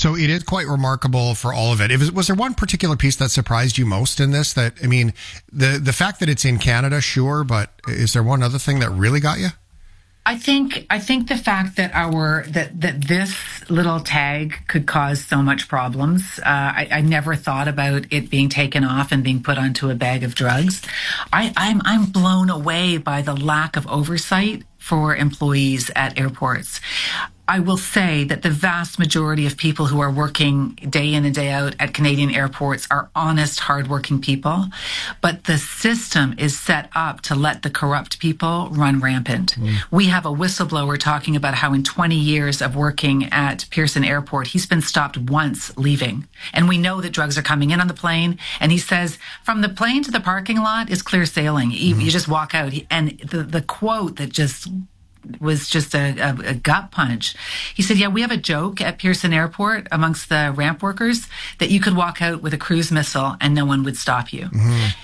So it is quite remarkable for all of it. Was there one particular piece that surprised you most in this? That, I mean, the fact that it's in Canada, sure, but is there one other thing that really got you? I think the fact that that this little tag could cause so much problems. I never thought about it being taken off and being put onto a bag of drugs. I'm blown away by the lack of oversight for employees at airports. I will say that the vast majority of people who are working day in and day out at Canadian airports are honest, hardworking people, but the system is set up to let the corrupt people run rampant. We have a whistleblower talking about how in 20 years of working at Pearson Airport, he's been stopped once leaving. And we know that drugs are coming in on the plane. And he says, from the plane to the parking lot is clear sailing. You just walk out. And the quote that just was just a gut punch. He said, yeah, we have a joke at Pearson Airport amongst the ramp workers that you could walk out with a cruise missile and no one would stop you.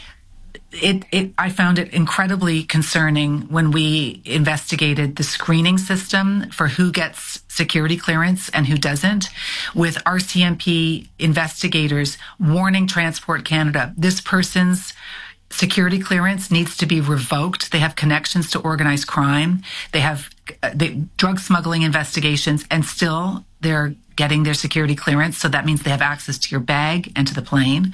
I found it incredibly concerning when we investigated the screening system for who gets security clearance and who doesn't, with RCMP investigators warning Transport Canada, this person's security clearance needs to be revoked. They have connections to organized crime. They have drug smuggling investigations, and still they're getting their security clearance. So that means they have access to your bag and to the plane.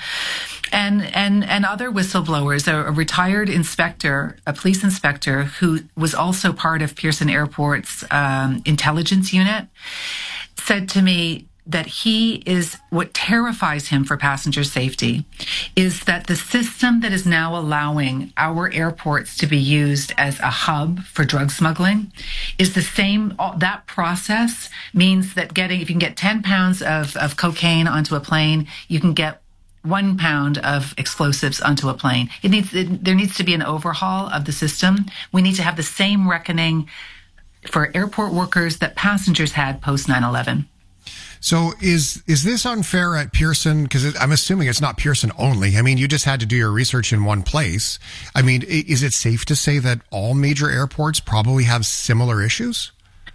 And other whistleblowers, a retired inspector, a police inspector who was also part of Pearson Airport's intelligence unit, said to me that what terrifies him for passenger safety is that the system that is now allowing our airports to be used as a hub for drug smuggling is the same. That process means that if you can get 10 pounds of cocaine onto a plane, you can get 1 pound of explosives onto a plane. There needs to be an overhaul of the system. We need to have the same reckoning for airport workers that passengers had post 9/11. So is this unfair at Pearson? Because I'm assuming it's not Pearson only. I mean, you just had to do your research in one place. I mean, is it safe to say that all major airports probably have similar issues?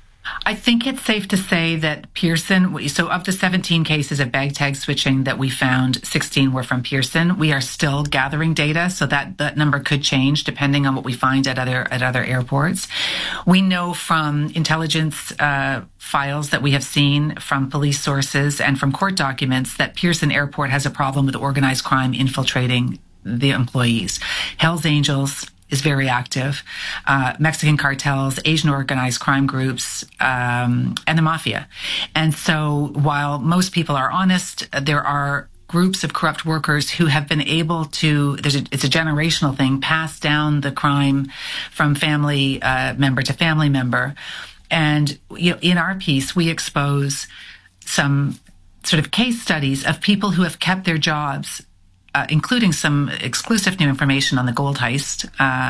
I think it's safe to say that Pearson, so of the 17 cases of bag tag switching that we found, 16 were from Pearson. We are still gathering data, so that number could change depending on what we find at other airports. We know from intelligence files that we have seen from police sources and from court documents that Pearson Airport has a problem with organized crime infiltrating the employees. Hells Angels is very active, Mexican cartels, Asian organized crime groups, and the mafia. And so while most people are honest, there are groups of corrupt workers who have been able to, it's a generational thing, pass down the crime from family member to family member. And in our piece, we expose some sort of case studies of people who have kept their jobs, including some exclusive new information on the gold heist,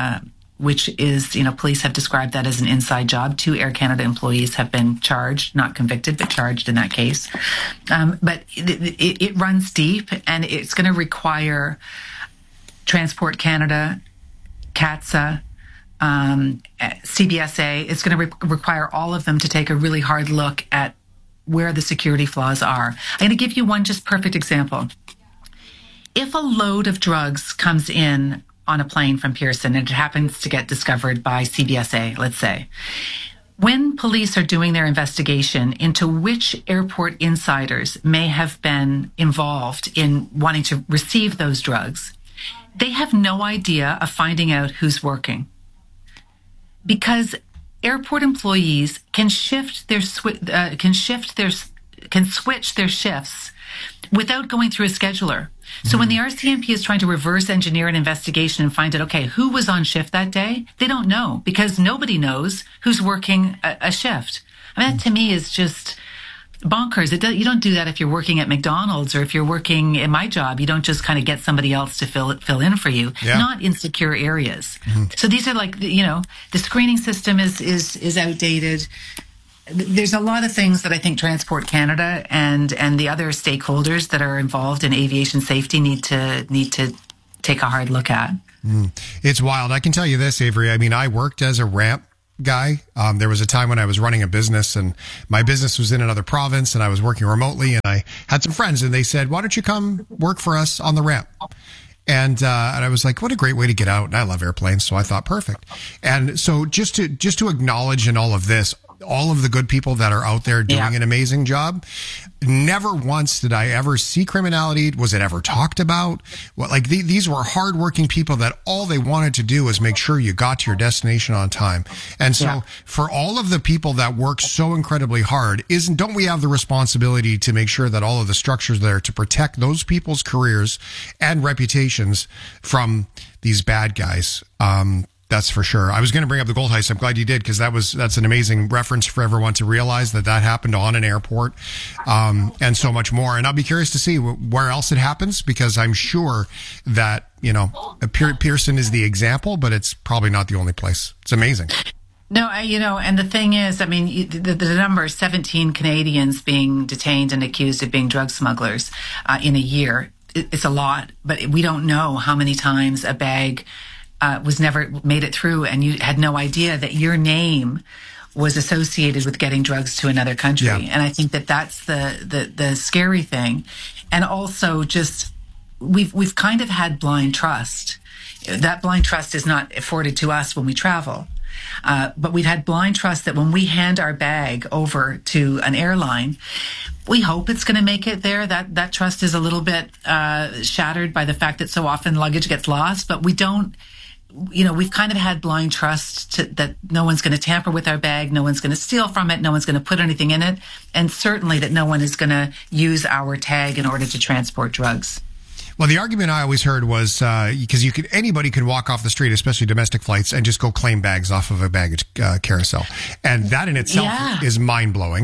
which is, police have described that as an inside job. 2 Air Canada employees have been charged, not convicted, but charged in that case. But it runs deep, and it's going to require Transport Canada, CATSA, CBSA. It's going to require all of them to take a really hard look at where the security flaws are. I'm going to give you one just perfect example. If a load of drugs comes in on a plane from Pearson and it happens to get discovered by CBSA, let's say, when police are doing their investigation into which airport insiders may have been involved in wanting to receive those drugs, they have no idea of finding out who's working. Because airport employees can switch their shifts without going through a scheduler. So when the RCMP is trying to reverse engineer an investigation and find out, okay, who was on shift that day, they don't know, because nobody knows who's working a shift. I mean, that to me is just bonkers. You don't do that if you're working at McDonald's, or if you're working in my job. You don't just kind of get somebody else to fill in for you, not in secure areas. So these are like, the screening system is outdated. There's a lot of things that I think Transport Canada and the other stakeholders that are involved in aviation safety need to take a hard look at. It's wild. I can tell you this, Avery. I mean, I worked as a ramp guy. There was a time when I was running a business, and my business was in another province, and I was working remotely, and I I had some friends and they said, why don't you come work for us on the ramp? And I was like, what a great way to get out. And I love airplanes. So I thought, perfect. And so just to acknowledge in all of this, all of the good people that are out there doing an amazing job. Never once did I ever see criminality. Was it ever talked about? These were hardworking people that all they wanted to do was make sure you got to your destination on time. And so for all of the people that work so incredibly hard, don't we have the responsibility to make sure that all of the structures there to protect those people's careers and reputations from these bad guys? That's for sure. I was going to bring up the gold heist. I'm glad you did, because that's an amazing reference for everyone to realize that happened on an airport, and so much more. And I'll be curious to see where else it happens, because I'm sure that, Pearson is the example, but it's probably not the only place. It's amazing. No, and the thing is, I mean, the number is 17 Canadians being detained and accused of being drug smugglers in a year. It's a lot, but we don't know how many times a bag was never made it through, and you had no idea that your name was associated with getting drugs to another country. Yeah. And I think that's the scary thing. And also just we've kind of had blind trust. That blind trust is not afforded to us when we travel. But we've had blind trust that when we hand our bag over to an airline, we hope it's going to make it there. That trust is a little bit shattered by the fact that so often luggage gets lost, but we don't. We've kind of had blind trust that no one's going to tamper with our bag, no one's going to steal from it, no one's going to put anything in it, and certainly that no one is going to use our tag in order to transport drugs. Well, the argument I always heard was because anybody could walk off the street, especially domestic flights, and just go claim bags off of a baggage carousel, and that in itself is mind blowing.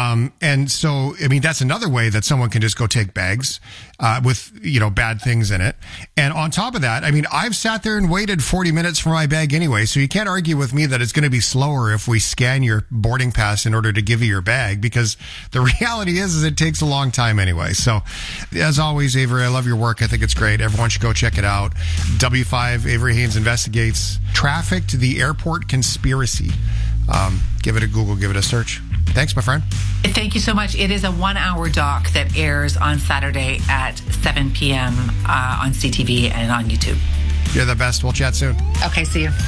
And so, I mean, that's another way that someone can just go take bags with bad things in it. And on top of that, I mean, I've sat there and waited 40 minutes for my bag anyway, so you can't argue with me that it's going to be slower if we scan your boarding pass in order to give you your bag, because the reality is it takes a long time anyway. So, as always, Avery, I love your work. I think it's great. Everyone should go check it out. W5, Avery Haynes investigates Trafficked the Airport Conspiracy. Give it a Google, give it a search. Thanks, my friend. Thank you so much. It is a 1-hour doc that airs on Saturday at 7 p.m. On CTV and on YouTube. You're the best. We'll chat soon. Okay, see you.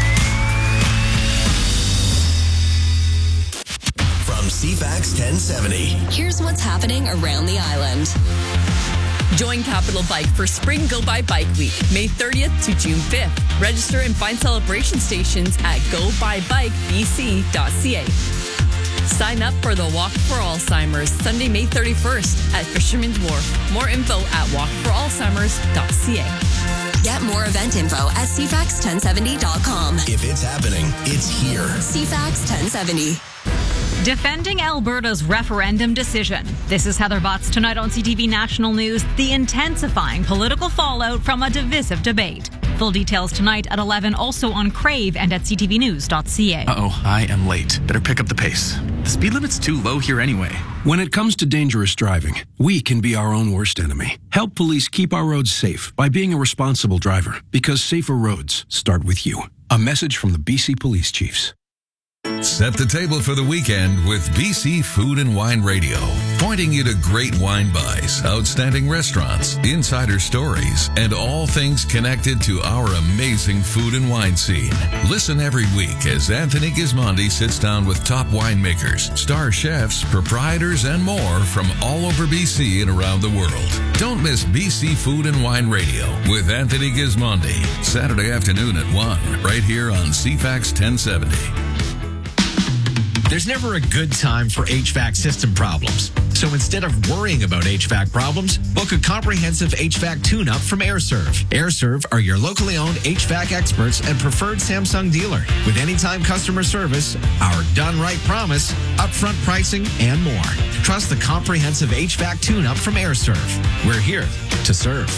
From CFAX 1070. Here's what's happening around the island. Join Capital Bike for Spring Go By Bike Week, May 30th to June 5th. Register and find celebration stations at gobybikebc.ca. Sign up for the Walk for Alzheimer's Sunday, May 31st at Fisherman's Wharf. More info at walkforalzheimers.ca. Get more event info at cfax1070.com. If it's happening, it's here. CFAX 1070. Defending Alberta's referendum decision. This is Heather Butts tonight on CTV National News. The intensifying political fallout from a divisive debate. Full details tonight at 11, also on Crave and at ctvnews.ca. Uh-oh, I am late. Better pick up the pace. The speed limit's too low here anyway. When it comes to dangerous driving, we can be our own worst enemy. Help police keep our roads safe by being a responsible driver, because safer roads start with you. A message from the BC Police Chiefs. Set the table for the weekend with BC Food and Wine Radio, pointing you to great wine buys, outstanding restaurants, insider stories, and all things connected to our amazing food and wine scene. Listen every week as Anthony Gismondi sits down with top winemakers, star chefs, proprietors, and more from all over BC and around the world. Don't miss BC Food and Wine Radio with Anthony Gismondi, Saturday afternoon at 1, right here on CFAX 1070. There's never a good time for HVAC system problems. So instead of worrying about HVAC problems, book a comprehensive HVAC tune-up from AirServe. AirServe are your locally owned HVAC experts and preferred Samsung dealer. With anytime customer service, our done right promise, upfront pricing, and more. Trust the comprehensive HVAC tune-up from AirServe. We're here to serve.